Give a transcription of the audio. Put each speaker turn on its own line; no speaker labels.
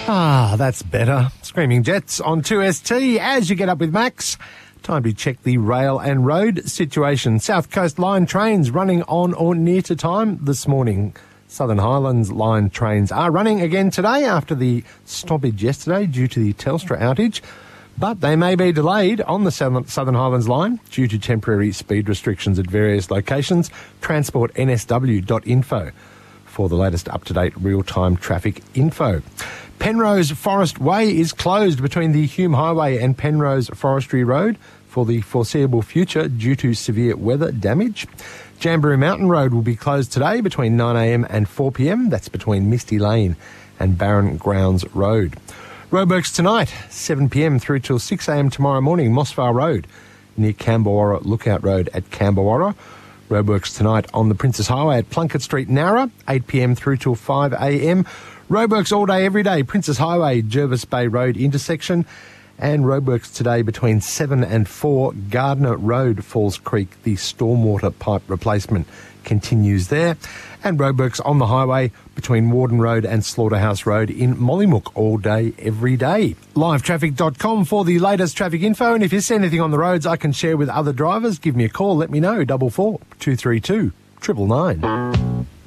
That's better. Screaming Jets on 2ST as you get up with Max. Time to check the rail and road situation. South Coast Line trains running on or near to time this morning. Southern Highlands Line trains are running again today after the stoppage yesterday due to the Telstra outage, but they may be delayed on the Southern Highlands Line due to temporary speed restrictions at various locations. TransportNSW.info for the latest up-to-date real-time traffic info. Penrose Forest Way is closed between the Hume Highway and Penrose Forestry Road for the foreseeable future due to severe weather damage. Jamberoo Mountain Road will be closed today between 9am and 4pm. That's between Misty Lane and Barron Grounds Road. Roadworks tonight, 7pm through till 6am tomorrow morning, Mossvale Road near Cambawarra Lookout Road at Cambawarra. Roadworks tonight on the Princess Highway at Plunkett Street, Nowra, 8pm through till 5am. Roadworks all day, every day, Princess Highway, Jervis Bay Road intersection. And roadworks today between 7 and 4, Gardner Road, Falls Creek. The stormwater pipe replacement continues there. And roadworks on the highway between Warden Road and Slaughterhouse Road in Mollymook all day, every day. Livetraffic.com for the latest traffic info. And if you see anything on the roads I can share with other drivers, give me a call. Let me know. 44 232 999.